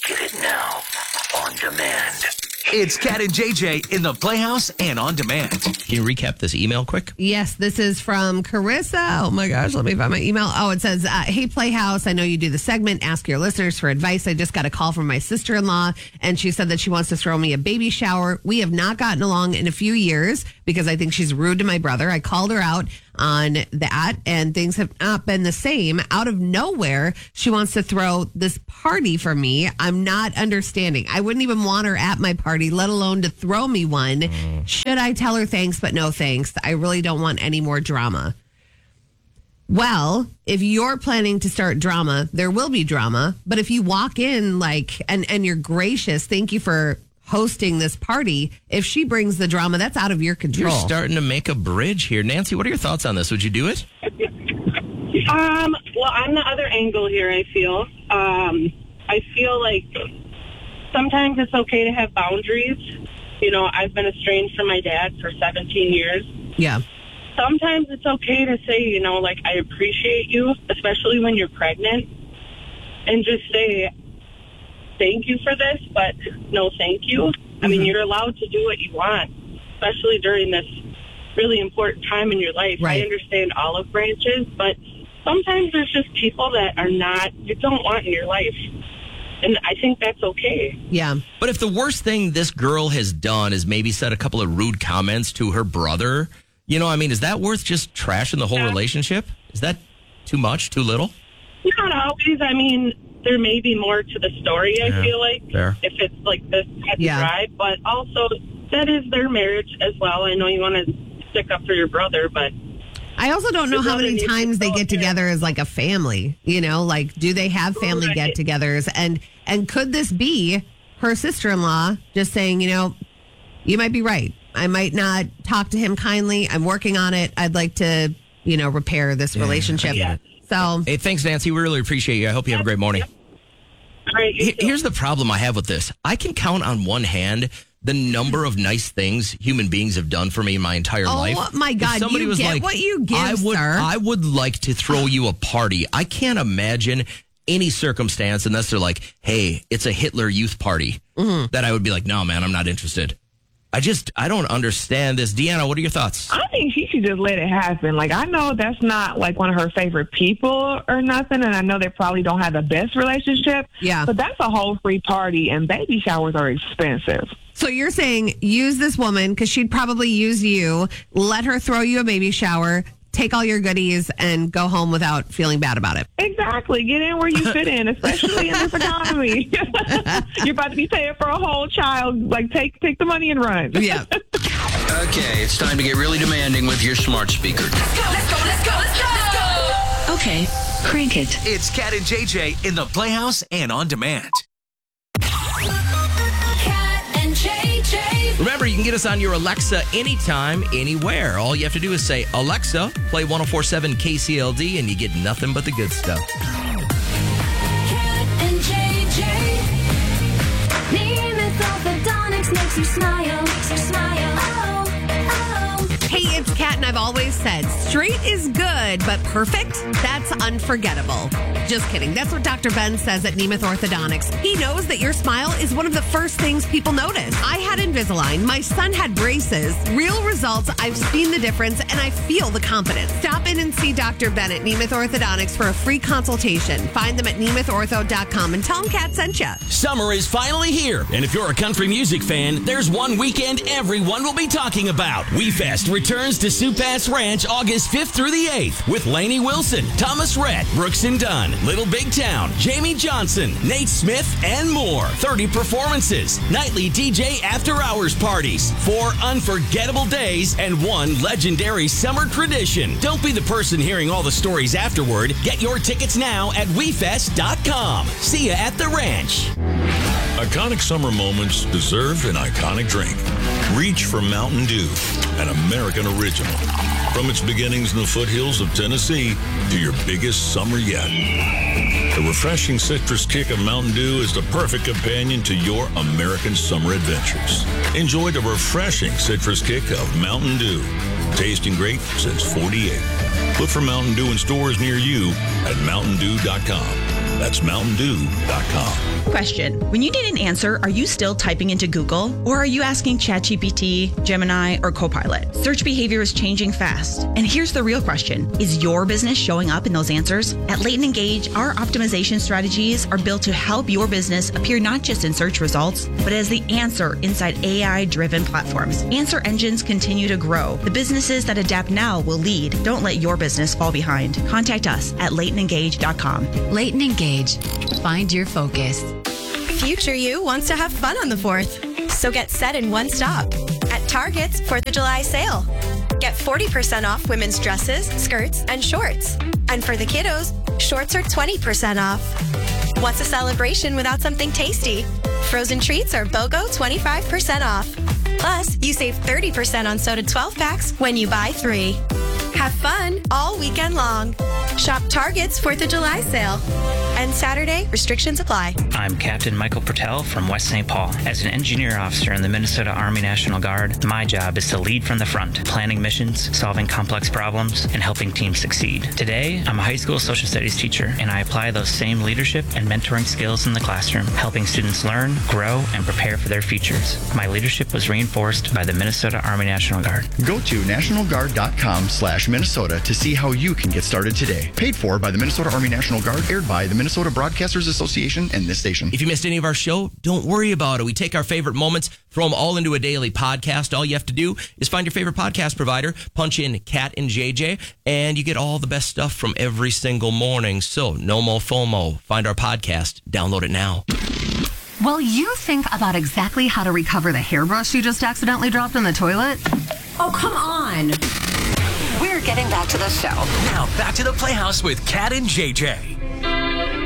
Get it now on demand. It's Cat and JJ in the Playhouse and on demand. Can you recap this email quick? Yes, this is from Carissa. Oh my gosh, let me find my email. Oh, it says, hey, Playhouse, I know you do the segment. Ask your listeners for advice. I just got a call from my sister-in-law, and she said that she wants to throw me a baby shower. We have not gotten along in a few years because I think she's rude to my brother. I called her out on that, and things have not been the same. Out of nowhere, she wants to throw this party for me. I'm not understanding. I wouldn't even want her at my party, let alone to throw me one. Should I tell her thanks, but no thanks? I really don't want any more drama. Well, if you're planning to start drama, there will be drama. But if you walk in and you're gracious, thank you for hosting this party. If she brings the drama, that's out of your control. You're starting to make a bridge here. Nancy, what are your thoughts on this? Would you do it? Well, I'm the other angle here, I feel. I feel like sometimes it's okay to have boundaries. You know, I've been estranged from my dad for 17 years. Yeah. Sometimes it's okay to say, you know, like, I appreciate you, especially when you're pregnant, and just say, thank you for this, but no thank you. I mean, you're allowed to do what you want, especially during this really important time in your life. Right. I understand olive branches, but sometimes there's just people that you don't want in your life. And I think that's okay. Yeah. But if the worst thing this girl has done is maybe said a couple of rude comments to her brother, you know, I mean, is that worth just trashing the whole relationship? Is that too much, too little? Not always. I mean, there may be more to the story, I feel like, fair. if it's like this type of drive. But also, that is their marriage as well. I know you want to stick up for your brother, but I also don't know how many times they get together as like a family, you know, like, do they have family get-togethers? And could this be her sister-in-law just saying, you know, you might be right. I might not talk to him kindly. I'm working on it. I'd like to, you know, repair this relationship. So, hey, thanks, Nancy. We really appreciate you. I hope you have a great morning. Great. Here's the problem I have with this. I can count on one hand the number of nice things human beings have done for me in my entire life. Oh, my God. Somebody you was get like, what you give, sir. I would like to throw you a party. I can't imagine any circumstance unless they're like, hey, it's a Hitler Youth party, that I would be like, no, man, I'm not interested. I don't understand this. Deanna, what are your thoughts? I think she should just let it happen. Like, I know that's not like one of her favorite people or nothing, and I know they probably don't have the best relationship. Yeah. But that's a whole free party, and baby showers are expensive. So you're saying use this woman because she'd probably use you, let her throw you a baby shower, take all your goodies, and go home without feeling bad about it. Exactly. Get in where you fit in, especially in this economy. You're about to be paying for a whole child. Like, take the money and run. Yeah. Okay, it's time to get really demanding with your smart speaker. Let's go. Okay, crank it. It's Cat and JJ in the Playhouse and on demand. Cat and JJ. Remember, you can get us on your Alexa anytime, anywhere. All you have to do is say, Alexa, play 104.7 KCLD, and you get nothing but the good stuff. Cat and JJ. Nemeth Orthodontics makes you smile. Oh, oh. Hey, it's Kat, and I've always said straight is good, but perfect, that's unforgettable. Just kidding. That's what Dr. Ben says at Nemeth Orthodontics. He knows that your smile is one of the first things people notice. I had Invisalign. My son had braces. Real results. I've seen the difference, and I feel the confidence. Stop in and see Dr. Ben at Nemeth Orthodontics for a free consultation. Find them at nemethortho.com and tell them Kat sent you. Summer is finally here, and if you're a country music fan, there's one weekend everyone will be talking about. WeFest returns to Sioux Pass Ranch August 5th through the 8th with Lainey Wilson, Thomas Rhett, Brooks and Dunn, Little Big Town, Jamie Johnson, Nate Smith, and more. 30 performances, nightly DJ after-hours parties, 4 unforgettable days, and 1 legendary summer tradition. Don't be the person hearing all the stories afterward. Get your tickets now at WeFest.com. See ya at the ranch. Iconic summer moments deserve an iconic drink. Reach for Mountain Dew, an American original. From its beginnings in the foothills of Tennessee to your biggest summer yet. The refreshing citrus kick of Mountain Dew is the perfect companion to your American summer adventures. Enjoy the refreshing citrus kick of Mountain Dew. Tasting great since 48. Look for Mountain Dew in stores near you at mountaindew.com. That's mountaindew.com. Question. When you need an answer, are you still typing into Google? Or are you asking ChatGPT, Gemini, or Copilot? Search behavior is changing fast. And here's the real question. Is your business showing up in those answers? At Leighton Engage, our optimization strategies are built to help your business appear not just in search results, but as the answer inside AI-driven platforms. Answer engines continue to grow. The businesses that adapt now will lead. Don't let your business fall behind. Contact us at LeightonEngage.com. Leighton Engage. Find your focus. Future you wants to have fun on the 4th. So get set in one stop at Target's 4th of July sale. Get 40% off women's dresses, skirts, and shorts. And for the kiddos, shorts are 20% off. What's a celebration without something tasty? Frozen treats are BOGO 25% off. Plus, you save 30% on soda 12 packs when you buy 3. Have fun all weekend long. Shop Target's 4th of July sale. And Saturday, restrictions apply. I'm Captain Michael Pertel from West St. Paul. As an engineer officer in the Minnesota Army National Guard, my job is to lead from the front, planning missions, solving complex problems, and helping teams succeed. Today, I'm a high school social studies teacher, and I apply those same leadership and mentoring skills in the classroom, helping students learn, grow, and prepare for their futures. My leadership was reinforced by the Minnesota Army National Guard. Go to nationalguard.com/Minnesota to see how you can get started today. Paid for by the Minnesota Army National Guard, aired by the Minnesota Broadcasters Association and this station. If you missed any of our show, don't worry about it. We take our favorite moments, throw them all into a daily podcast. All you have to do is find your favorite podcast provider, punch in Cat and JJ, and you get all the best stuff from every single morning. So no more FOMO. Find our podcast. Download it now. While you think about exactly how to recover the hairbrush you just accidentally dropped in the toilet. Oh, come on. We're getting back to the show. Now back to the Playhouse with Cat and JJ.